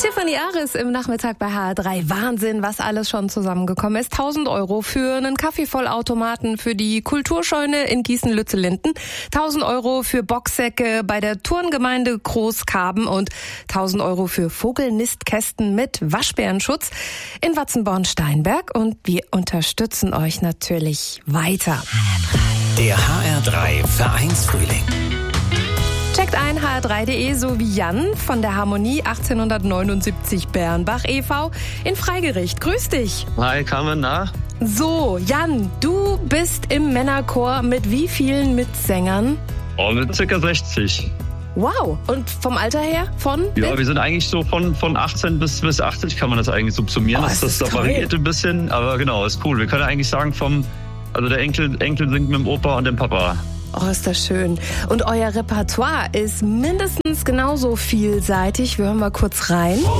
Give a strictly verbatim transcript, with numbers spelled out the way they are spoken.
Tiffany Aris im Nachmittag bei H R drei. Wahnsinn, was alles schon zusammengekommen ist. tausend Euro für einen Kaffeevollautomaten für die Kulturscheune in Gießen-Lützellinden, tausend Euro für Boxsäcke bei der Turngemeinde Großkarben und tausend Euro für Vogelnistkästen mit Waschbärenschutz in Watzenborn-Steinberg. Und wir unterstützen euch natürlich weiter. Der H R drei Vereinsfrühling. Checkt ein H R drei punkt de sowie Jan von der Harmonie achtzehnhundertneunundsiebzig Bernbach e V in Freigericht. Grüß dich. Hi, Carmen, na? So, Jan, du bist im Männerchor mit wie vielen Mitsängern? Oh, mit circa sechzig. Wow, und vom Alter her? Von? Ja, bis? wir sind eigentlich so von, von achtzehn bis, bis achtzig kann man das eigentlich subsumieren. Oh, das das das ist variiert ein bisschen, aber genau, ist cool. Wir können eigentlich sagen vom, also der Enkel, Enkel singt mit dem Opa und dem Papa. Oh, ist das schön. Und euer Repertoire ist mindestens genauso vielseitig. Wir hören mal kurz rein.